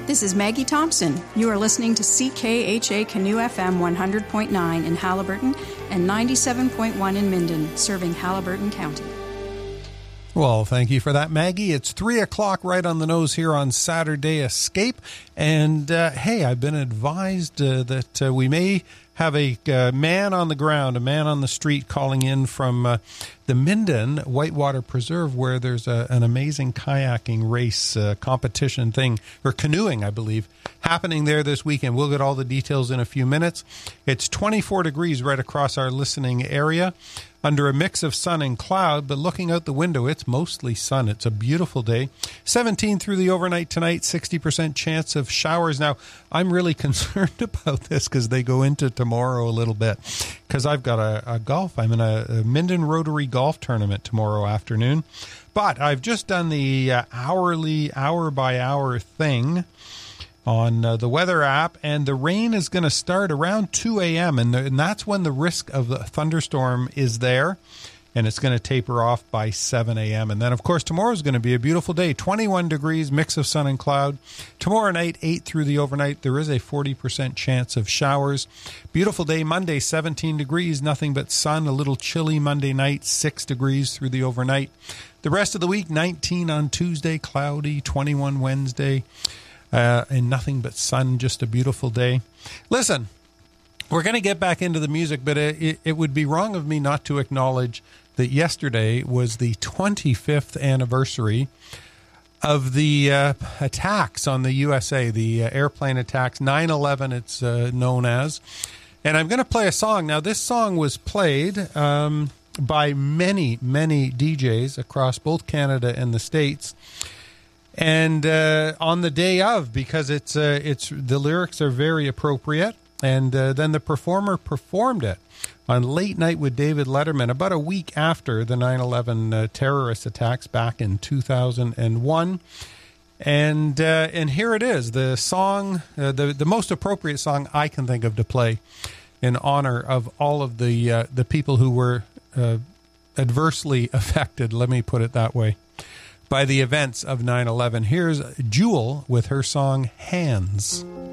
This is Maggie Thompson. You are listening to CKHA Canoe FM 100.9 in Haliburton and 97.1 in Minden, serving Haliburton County. Well, thank you for that, Maggie. It's 3 o'clock right on the nose here on Saturday Escape. And, hey, I've been advised that we may have a man on the ground, a man on the street calling in from the Minden Whitewater Preserve, where there's an amazing kayaking race competition thing, or canoeing, I believe, happening there this weekend. We'll get all the details in a few minutes. It's 24 degrees right across our listening area, under a mix of sun and cloud, but looking out the window, it's mostly sun. It's a beautiful day. 17 through the overnight tonight, 60% chance of showers. Now, I'm really concerned about this because they go into tomorrow a little bit, because I've got a golf. I'm in a Minden Rotary golf tournament tomorrow afternoon, but I've just done the hourly, hour-by-hour thing on the weather app, and the rain is going to start around 2 a.m., and that's when the risk of the thunderstorm is there, and it's going to taper off by 7 a.m. And then, of course, tomorrow is going to be a beautiful day, 21 degrees, mix of sun and cloud. Tomorrow night, 8 through the overnight, there is a 40% chance of showers. Beautiful day Monday, 17 degrees, nothing but sun, a little chilly Monday night, 6 degrees through the overnight. The rest of the week, 19 on Tuesday, cloudy, 21 Wednesday, and nothing but sun, just a beautiful day. Listen, we're going to get back into the music, but it would be wrong of me not to acknowledge that yesterday was the 25th anniversary of the attacks on the USA, the airplane attacks, 9/11 it's known as. And I'm going to play a song. Now, this song was played by many, many DJs across both Canada and the States. And on the day of, because it's the lyrics are very appropriate, and then the performer performed it on Late Night with David Letterman about a week after the 9/11 terrorist attacks back in 2001. And here it is, the song, the most appropriate song I can think of to play in honor of all of the people who were adversely affected, let me put it that way, by the events of 9/11. Here's Jewel with her song, Hands.